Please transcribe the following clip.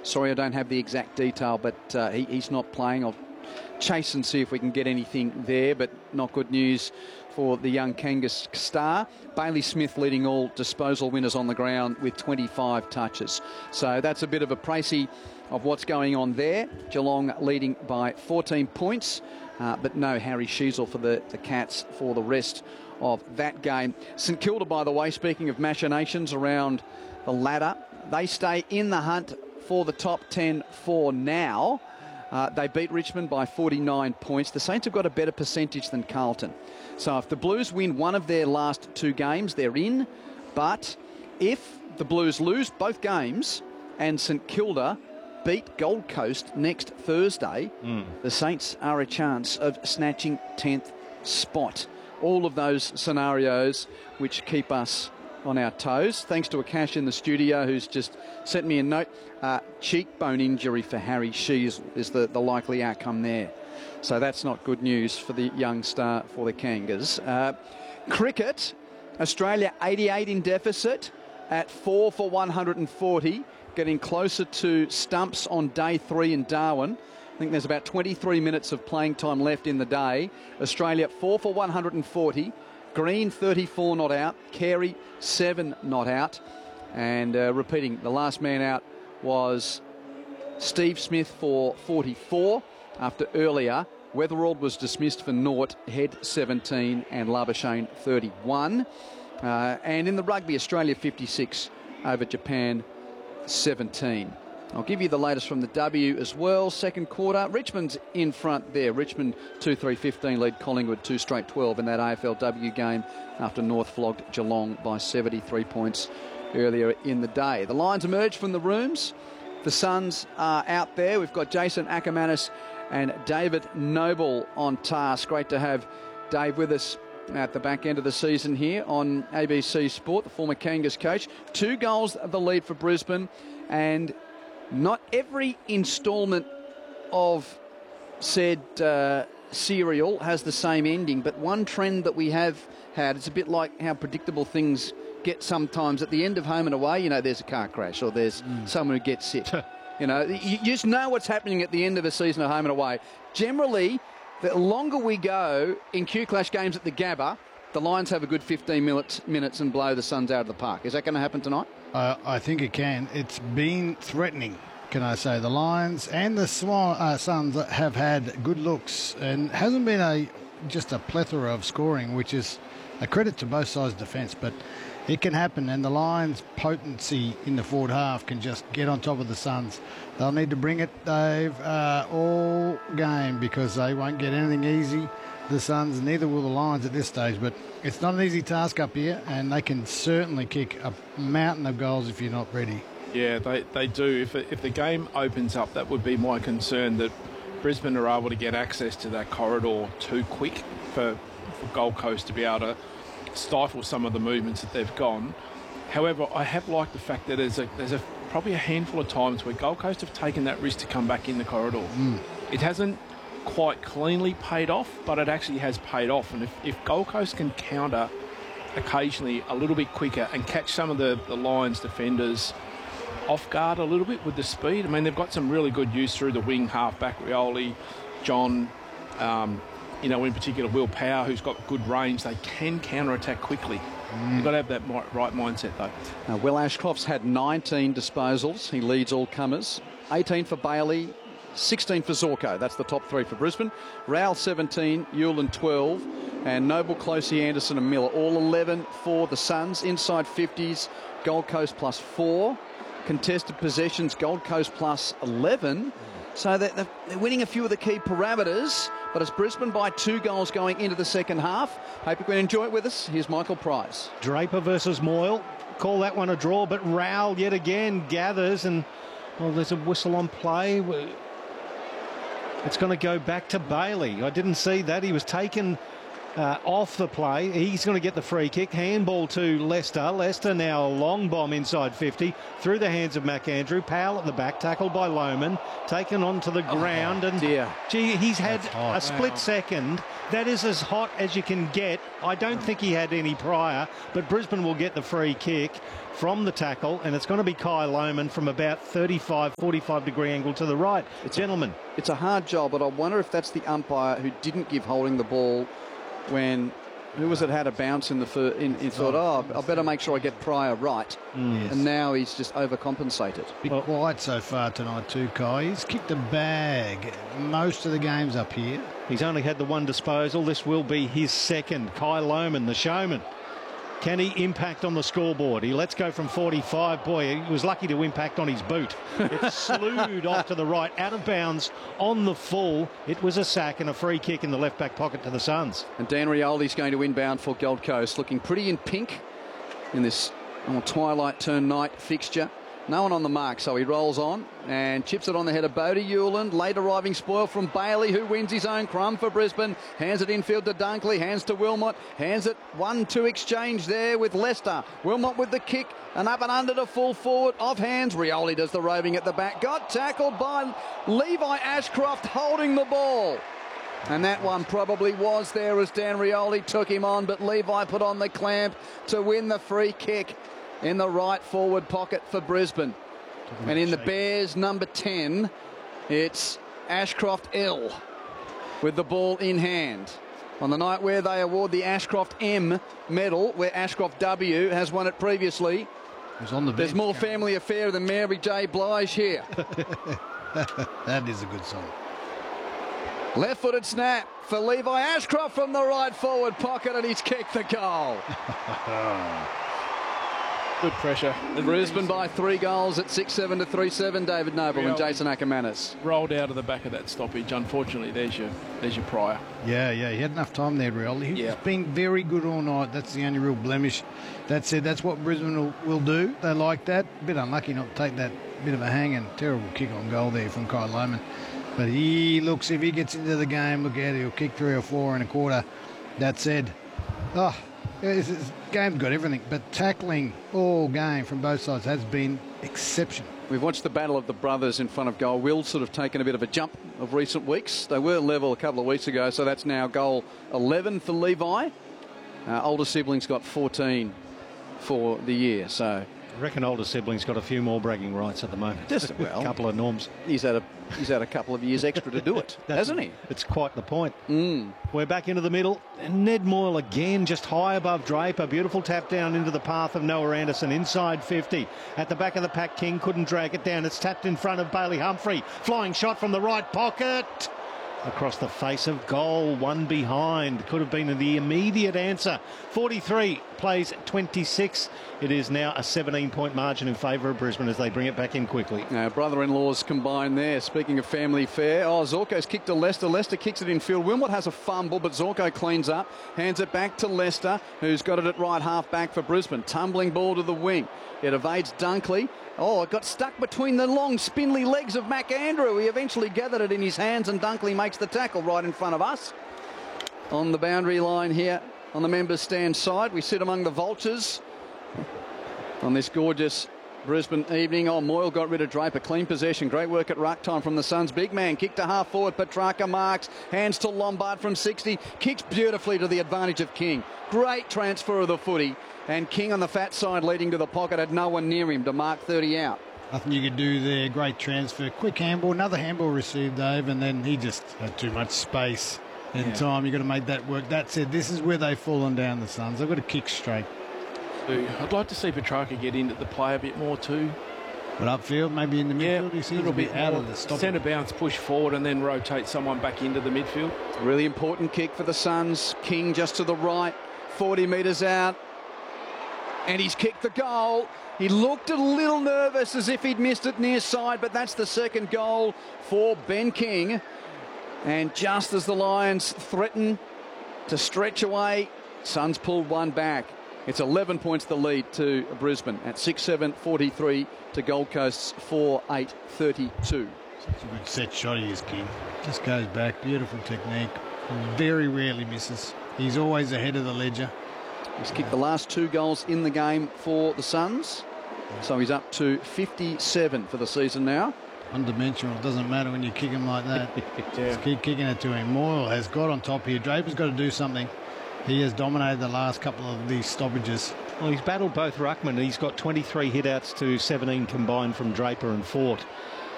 Sorry, I don't have the exact detail, but he's not playing. I'll chase and see if we can get anything there, but not good news for the young Kangas star. Bailey Smith leading all disposal winners on the ground with 25 touches. So that's a bit of a précis of what's going on there. Geelong leading by 14 points, but no Harry Sheezel for the Cats for the rest of that game. St Kilda, by the way, speaking of machinations around the ladder, they stay in the hunt for the top 10 for now. They beat Richmond by 49 points. The Saints have got a better percentage than Carlton. So if the Blues win one of their last 2 games, they're in. But if the Blues lose both games and St Kilda beat Gold Coast next Thursday, the Saints are a chance of snatching 10th spot. All of those scenarios which keep us on our toes. Thanks to Akash in the studio who's just sent me a note. Cheekbone injury for Harry Sheezel is the likely outcome there. So that's not good news for the young star for the Kangas. Cricket, Australia 88 in deficit at 4 for 140, getting closer to stumps on day 3 in Darwin. I think there's about 23 minutes of playing time left in the day. Australia 4 for 140. Green 34 not out. Carey 7 not out. And repeating, the last man out was Steve Smith for 44 after earlier Weatherald was dismissed for naught, Head 17 and Labuschagne 31. And in the rugby, Australia 56 over Japan 17. I'll give you the latest from the W as well. Second quarter, Richmond's in front there. Richmond 2-3-15 lead Collingwood 2 straight 12 in that AFLW game after North flogged Geelong by 73 points earlier in the day. The Lions emerged from the rooms. The Suns are out there. We've got Jason Ackermanis and David Noble on task. Great to have Dave with us at the back end of the season here on ABC Sport, the former Kangas coach. 2 goals the lead for Brisbane, and not every instalment of said serial has the same ending, but one trend that we have had, it's a bit like how predictable things get sometimes. At the end of home and away, you know, there's a car crash or there's someone who gets sick. You know, you just know what's happening at the end of a season of home and away. Generally, the longer we go in Q-Clash games at the Gabba, the Lions have a good 15 minutes and blow the Suns out of the park. Is that going to happen tonight? I think it can. It's been threatening, can I say. The Lions and the Suns have had good looks, and hasn't been just a plethora of scoring, which is a credit to both sides' defence, but it can happen, and the Lions' potency in the forward half can just get on top of the Suns. They'll need to bring it, Dave, all game, because they won't get anything easy, the Suns, neither will the Lions at this stage. But it's not an easy task up here, and they can certainly kick a mountain of goals if you're not ready. Yeah, they do. If the game opens up, that would be my concern, that Brisbane are able to get access to that corridor too quick for Gold Coast to be able to stifle some of the movements that they've gone. However, I have liked the fact that there's probably a handful of times where Gold Coast have taken that risk to come back in the corridor. It hasn't quite cleanly paid off, but it actually has paid off. And if Gold Coast can counter occasionally a little bit quicker and catch some of the Lions defenders off guard a little bit with the speed, I mean, they've got some really good use through the wing, half-back, Rioli, John, in particular Will Power, who's got good range. They can counter-attack quickly. You've got to have that right mindset, though. Will Ashcroft's had 19 disposals. He leads all comers. 18 for Bailey, 16 for Zorko. That's the top 3 for Brisbane. Rowell 17, Hewlin 12, and Noble, Closey, Anderson and Miller all 11 for the Suns. Inside 50s, Gold Coast plus 4. Contested possessions, Gold Coast plus 11. So they're winning a few of the key parameters, but it's Brisbane by 2 goals going into the second half. Hope you can enjoy it with us. Here's Michael Price. Draper versus Moyle. Call that one a draw, but Rowell yet again gathers, and, well, there's a whistle on play. It's going to go back to Bailey. I didn't see that. He was taken off the play. He's going to get the free kick. Handball to Leicester. Leicester now a long bomb inside 50 through the hands of McAndrew. Powell at the back, tackled by Lohman, taken onto the ground. And gee, he's had a split second. That is as hot as you can get. I don't think he had any prior, but Brisbane will get the free kick from the tackle, and it's going to be Kai Lohman from about 35, 45 degree angle to the right. Gentlemen. It's a hard job, but I wonder if that's the umpire who didn't give holding the ball when, who was it, had a bounce in the first, he thought, I better make sure I get prior right. Yes. And now he's just overcompensated. Been quiet so far tonight too, Kai. He's kicked a bag most of the games up here. He's only had the one disposal. This will be his second. Kai Lohman, the showman. Can he impact on the scoreboard? He lets go from 45. Boy, he was lucky to impact on his boot. It slewed off to the right, out of bounds on the full. It was a sack and a free kick in the left back pocket to the Suns. And Dan Rioli's going to inbound for Gold Coast, looking pretty in pink in this twilight turn night fixture. No one on the mark, so he rolls on and chips it on the head of Bodie Hewland. Late arriving spoil from Bailey, who wins his own crumb for Brisbane. Hands it infield to Dunkley, hands to Wilmot. Hands it 1-2 exchange there with Leicester. Wilmot with the kick and up and under to full forward. Off hands, Rioli does the roving at the back. Got tackled by Levi Ashcroft holding the ball. And that one probably was there as Dan Rioli took him on, but Levi put on the clamp to win the free kick in the right forward pocket for Brisbane. And in the Bears number 10, it's Ashcroft L with the ball in hand. On the night where they award the Ashcroft M medal, where Ashcroft W has won it previously. There's more family affair than Mary J. Blige here. That is a good song. Left-footed snap for Levi Ashcroft from the right forward pocket, and he's kicked the goal. Good pressure. Brisbane by 3 goals at 6-7 to 3-7. David Noble and Jason Ackermanis. Rolled out of the back of that stoppage. Unfortunately, there's your prior. Yeah, he had enough time there, Rioli. He's been very good all night. That's the only real blemish. That said, that's what Brisbane will do. They like that. A bit unlucky not to take that bit of a hang and terrible kick on goal there from Kai Lohman. But he looks, if he gets into the game, look at it, he'll kick 3 or 4 and a quarter. That said, this game's got everything, but tackling all game from both sides has been exceptional. We've watched the battle of the brothers in front of goal. Will's sort of taken a bit of a jump of recent weeks. They were level a couple of weeks ago, so that's now goal 11 for Levi. Older siblings got 14 for the year, so... I reckon older siblings got a few more bragging rights at the moment. Just, well, a couple of norms. He's had a couple of years extra to do it, hasn't he? It's quite the point. We're back into the middle. And Ned Moyle again, just high above Draper. Beautiful tap down into the path of Noah Anderson. Inside 50. At the back of the pack, King couldn't drag it down. It's tapped in front of Bailey Humphrey. Flying shot from the right pocket. Across the face of goal, one behind. Could have been the immediate answer. 43 plays 26. It is now a 17-point margin in favour of Brisbane as they bring it back in quickly. Brother-in-laws combined there. Speaking of family fare, Zorko's kicked to Leicester. Leicester kicks it in field. Wilmot has a fumble, but Zorko cleans up. Hands it back to Leicester, who's got it at right half back for Brisbane. Tumbling ball to the wing. It evades Dunkley. It got stuck between the long, spindly legs of McAndrew. He eventually gathered it in his hands, and Dunkley makes the tackle right in front of us. On the boundary line here, on the members' stand side, we sit among the vultures on this gorgeous Brisbane evening. Moyle got rid of Draper. Clean possession. Great work at ruck time from the Suns. Big man kick to half forward. Petrarca marks. Hands to Lombard from 60. Kicks beautifully to the advantage of King. Great transfer of the footy. And King on the fat side leading to the pocket had no one near him to mark 30 out. Nothing you could do there. Great transfer. Quick handball. Another handball received, Dave, and then he just had too much space and time. You've got to make that work. That said, this is where they've fallen down, the Suns. They've got to kick straight. I'd like to see Petrarca get into the play a bit more too. But upfield, maybe in the midfield, he seems a bit out of the stop. Centre bounce, push forward and then rotate someone back into the midfield. Really important kick for the Suns. King just to the right, 40 metres out. And he's kicked the goal. He looked a little nervous as if he'd missed it near side, but that's the second goal for Ben King. And just as the Lions threaten to stretch away, Suns pulled one back. It's 11 points the lead to Brisbane at 6-7, 43 to Gold Coast's 4-8, 32. Such a good set shot he is, King. Just goes back. Beautiful technique. Very rarely misses. He's always ahead of the ledger. He's kicked the last 2 goals in the game for the Suns. So he's up to 57 for the season now. One-dimensional. It doesn't matter when you kick him like that. Just keep kicking it to him. Moyle has got on top here. Draper's got to do something. He has dominated the last couple of these stoppages. Well, he's battled both ruckmen. He's got 23 hit-outs to 17 combined from Draper and Fort.